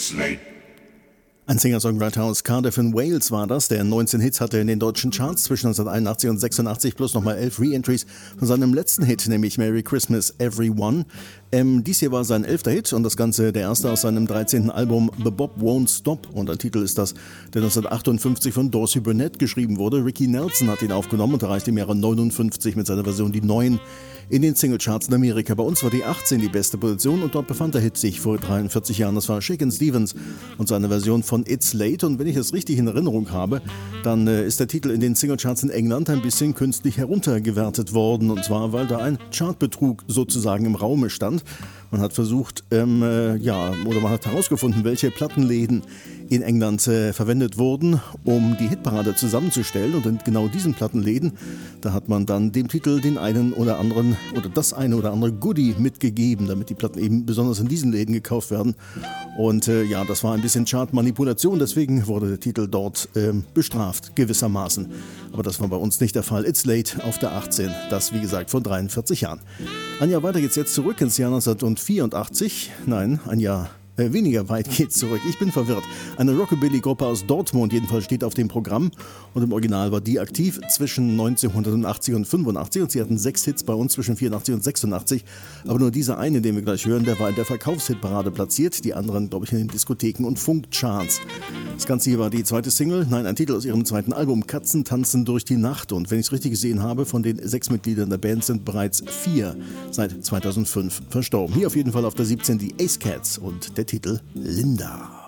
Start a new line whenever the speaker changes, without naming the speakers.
It's late.
Ein Singer-Songwriter aus Cardiff in Wales war das, der 19 Hits hatte in den deutschen Charts zwischen 1981 und 86 plus nochmal 11 Re-Entries von seinem letzten Hit, nämlich Merry Christmas Everyone. Dies hier war sein 11. Hit und das Ganze der erste aus seinem 13. Album The Bob Won't Stop. Und ein Titel ist das, der 1958 von Dorsey Burnett geschrieben wurde. Ricky Nelson hat ihn aufgenommen und erreichte im Jahre 59 mit seiner Version die 9 in den Singlecharts in Amerika. Bei uns war die 18 die beste Position und dort befand der Hit sich vor 43 Jahren. Das war Shakin' Stevens und seine Version von It's Late. Und wenn ich es richtig in Erinnerung habe, dann ist der Titel in den Singlecharts in England ein bisschen künstlich heruntergewertet worden. Und zwar, weil da ein Chartbetrug sozusagen im Raume stand. Man hat versucht, man hat herausgefunden, welche Plattenläden in England verwendet wurden, um die Hitparade zusammenzustellen. Und in genau diesen Plattenläden, da hat man dann dem Titel den einen oder anderen oder das eine oder andere Goodie mitgegeben, damit die Platten eben besonders in diesen Läden gekauft werden. Und das war ein bisschen Chartmanipulation, deswegen wurde der Titel dort bestraft, gewissermaßen. Aber das war bei uns nicht der Fall. It's Late auf der 18, das wie gesagt vor 43 Jahren. Ein Jahr weiter geht's jetzt zurück ins Jahr 1984. Nein, ein Jahr weniger weit geht's zurück. Ich bin verwirrt. Eine Rockabilly-Gruppe aus Dortmund jedenfalls steht auf dem Programm und im Original war die aktiv zwischen 1980 und 85 und sie hatten 6 Hits bei uns zwischen 84 und 86. Aber nur dieser eine, den wir gleich hören, der war in der Verkaufshitparade platziert. Die anderen, glaube ich, in den Diskotheken und Funkcharts. Das Ganze hier war die zweite Single, ein Titel aus ihrem zweiten Album, Katzen tanzen durch die Nacht. Und wenn ich es richtig gesehen habe, von den 6 Mitgliedern der Band sind bereits 4 seit 2005 verstorben. Hier auf jeden Fall auf der 17 die Ace Cats und der Titel Linda.